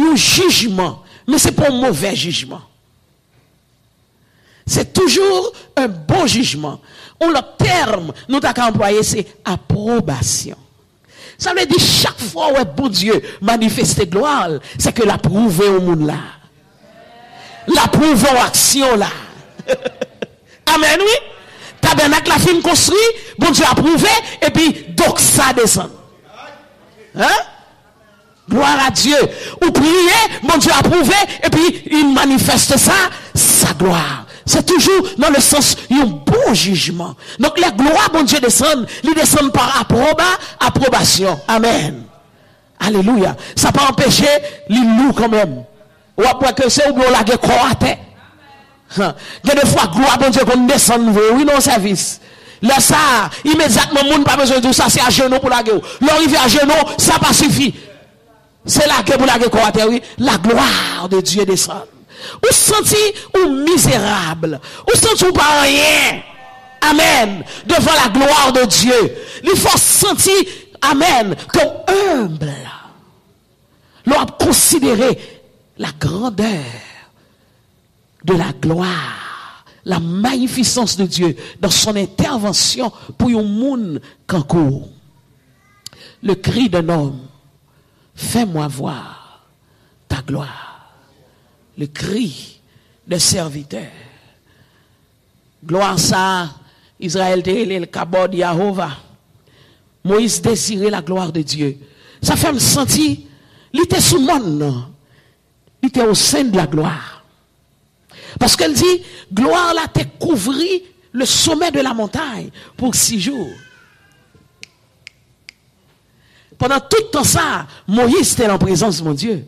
un jugement, mais c'est pas un mauvais jugement. C'est toujours un bon jugement. Le terme, nous avons employé, c'est approbation. Ça veut dire chaque fois où bon Dieu manifeste gloire, c'est que l'approuvé au monde là. L'approuvé en action là. Amen, oui. Tabernacle la fin construit, bon Dieu approuvé, et puis donc ça descend. Hein? Gloire à Dieu. Ou prier, bon Dieu approuvé, et puis il manifeste ça, sa gloire. C'est toujours dans le sens d'un bon jugement. Donc la gloire, bon Dieu, descend, il descend par approbation. Amen. Alléluia. Ça n'a pas empêché, il loue quand même. Ou après que c'est ou bien la croate. Il y a des fois, gloire, bon Dieu, qu'on descend, oui, non, service. Là, ça, immédiatement, moun pas besoin de tout ça, c'est à genoux pour la guerre. L'arrivée à genoux, ça pas suffit. C'est la guerre pour la guerre croate, oui. La gloire de Dieu descend. Ou senti ou misérable, ou senti ou pas rien, amen, devant la gloire de Dieu. Il faut sentir, amen, comme humble. L'on a considéré la grandeur de la gloire, la magnificence de Dieu dans son intervention pour un monde qu'encourt. Le cri d'un homme, fais-moi voir ta gloire. Le cri des serviteurs. Gloire ça, Israël le kabod Yahova. Moïse désirait la gloire de Dieu. Ça fait me sentir, il était sous le monde, il était au sein de la gloire. Parce qu'elle dit, gloire là t'es couvri le sommet de la montagne pour 6 jours. Pendant tout le temps ça, Moïse était en présence de mon Dieu.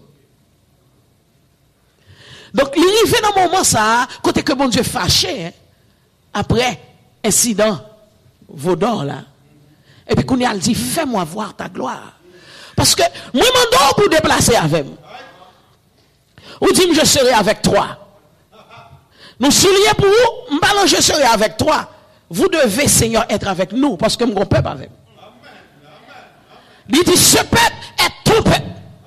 Donc, il arrive dans le moment ça, côté que mon Dieu fâché, hein, après incident, Vaudor là. Et puis, qu'on a dit, fais-moi voir ta gloire. Parce que, moi, je pour déplacer avec moi. Ou dit, je serai avec toi. Nous soulignons pour vous, je serai avec toi. Vous devez, Seigneur, être avec nous, parce que mon peuple avec nous. Il dit, ce peuple est ton peuple.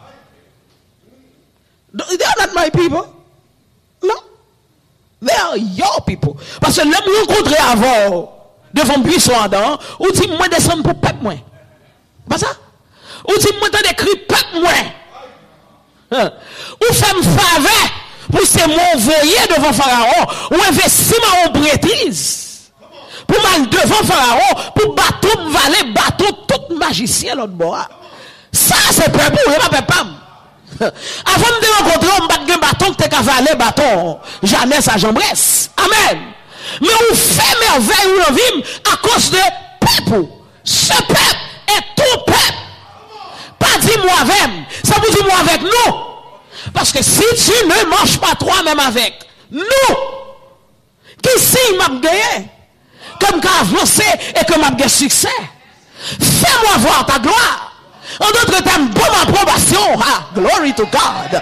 They are not my people. Non. They are your people. Parce que l'homme rencontré avant, devant buisson Adam, ou dit, moi descendre pour peuple, moi. Pas ça? Ou dit, moi t'en écrit peuple, moi. Ou fait me faveur pour ces mots voyés devant Pharaon, ou investissement en bêtise. Pour mal devant Pharaon, pour bateau, valer, bateau, tout magicien l'autre bois. Ça, c'est peuple, ou pas peuple. Avant de rencontrer, on bat un bâton que tu cavalé bâton. Jamais ça jambresse. Amen. Mais on fait merveille ou l'envie à cause de peuple. Ce peuple est ton peuple. Pas dis-moi même. Ça vous dit moi avec nous. Parce que si tu ne marches pas toi-même avec nous, qui signe m'a gagné? Comme qu'a avancé et que m'a gagné succès. Fais-moi voir ta gloire. En d'autres termes, bonne approbation. Ah, glory to God.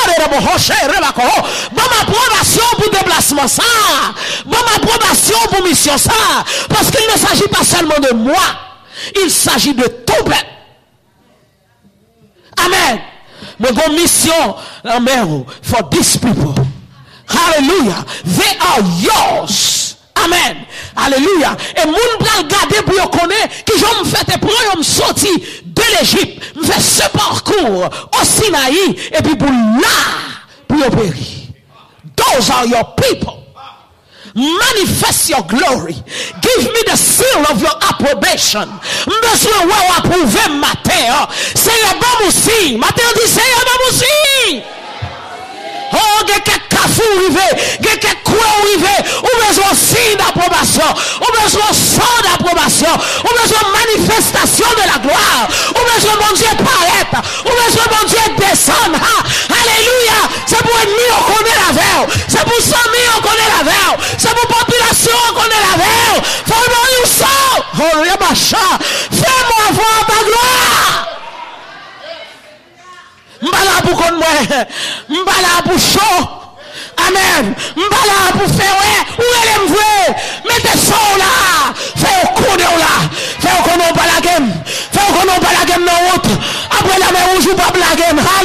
Bonne approbation pour déplacement ça. Bonne approbation pour mission ça. Parce qu'il ne s'agit pas seulement de moi. Il s'agit de tout peuple. Amen. Mon mission, for these people. Hallelujah. They are yours. Amen. Alléluia. Et moun pral garder pour yon connaître que j'en me fait et pour yon me sorti de l'Égypte, me fait ce parcours au Sinaï et puis pour là pour yon périr. Those are your people. Manifest your glory. Give me the seal of your approbation. Besoin ou approuver matin. C'est un bon aussi. Matin dit c'est un bon aussi. Oh, quelques cafous arrivés, quelques coups arrivés, ou besoin signe d'approbation, ou besoin son d'approbation, ou besoin manifestation de la gloire, ou besoin mon Dieu paraître, ou besoin mon Dieu descendre. Alléluia. C'est pour ennemi on connaît la veille, c'est pour famille on connaît la veille, c'est pour population on connaît la veille. Fais-moi une sang. Oh, fais-moi voir ta gloire. M'bala pour qu'on moi, m'bala pour chaud. Amen. M'bala pour faire où elle aime voir. Mettez son là. Fais au coup de là. Fais au qu'on pas la game. Fais au qu'on pas la game dans l'autre. Après la mer, on joue pas la game.